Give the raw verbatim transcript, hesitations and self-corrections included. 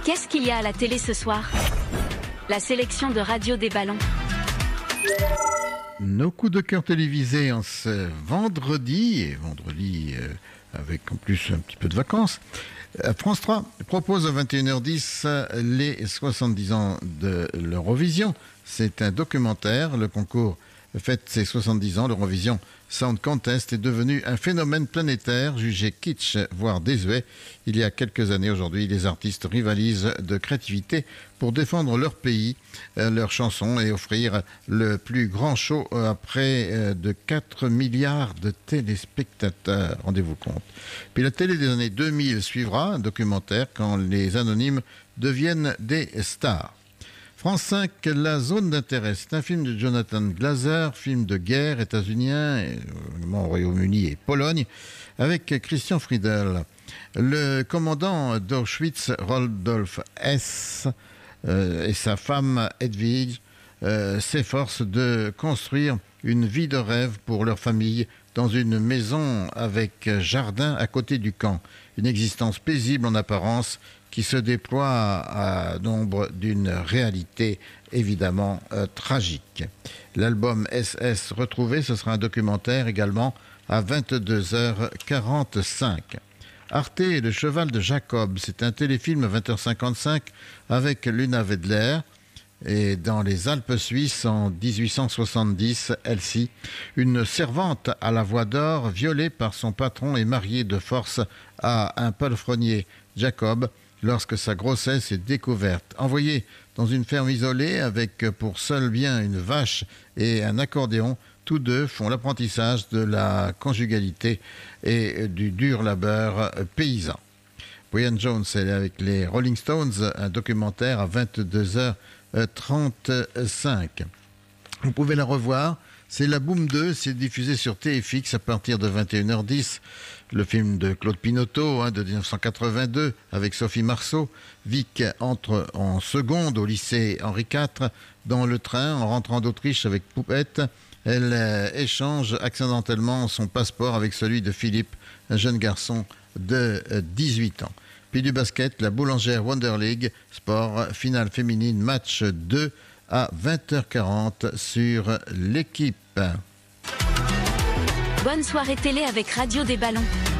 Qu'est-ce qu'il y a à la télé ce soir? La sélection de Radio des Ballons. Nos coups de cœur télévisés en ce vendredi, et vendredi euh, avec en plus un petit peu de vacances. France trois propose à vingt et une heures dix les soixante-dix ans de l'Eurovision. C'est un documentaire. Le concours fête ses soixante-dix ans. L'Eurovision Sound Contest est devenu un phénomène planétaire, jugé kitsch, voire désuet. Il y a quelques années, aujourd'hui, les artistes rivalisent de créativité pour défendre leur pays, euh, leurs chansons et offrir le plus grand show euh, après euh, de quatre milliards de téléspectateurs. Rendez-vous compte. Puis la télé des années deux mille suivra, un documentaire quand les anonymes deviennent des stars. France cinq, La zone d'intérêt. C'est un film de Jonathan Glazer, film de guerre états-unien, au Royaume-Uni et Pologne, avec Christian Friedel. Le commandant d'Auschwitz, Rodolphe Hess, euh, et sa femme Hedwig euh, s'efforcent de construire une vie de rêve pour leur famille dans une maison avec jardin à côté du camp. Une existence paisible en apparence qui se déploie à l'ombre d'une réalité évidemment euh, tragique. L'album S S retrouvé, ce sera un documentaire également à vingt-deux heures quarante-cinq. Arte et le cheval de Jacob, c'est un téléfilm à vingt heures cinquante-cinq avec Luna Wedler. Et dans les Alpes suisses, en dix-huit cent soixante-dix, Elsie, une servante à la voix d'or, violée par son patron et mariée de force à un palefrenier, Jacob, lorsque sa grossesse est découverte. Envoyée dans une ferme isolée avec pour seul bien une vache et un accordéon, tous deux font l'apprentissage de la conjugalité et du dur labeur paysan. Brian Jones est avec les Rolling Stones, un documentaire à vingt-deux heures trente-cinq. Vous pouvez la revoir. C'est La Boum deux, c'est diffusé sur T F X à partir de vingt et une heures dix. Le film de Claude Pinoteau hein, de dix-neuf cent quatre-vingt-deux avec Sophie Marceau. Vic entre en seconde au lycée Henri quatre. Dans le train, en rentrant d'Autriche avec Poupette, elle euh, échange accidentellement son passeport avec celui de Philippe, un jeune garçon de euh, dix-huit ans. Puis du basket, la Boulangère Wonder League, sport, finale féminine, match deux à vingt heures quarante sur l'équipe. Bonne soirée télé avec Radio des Ballons.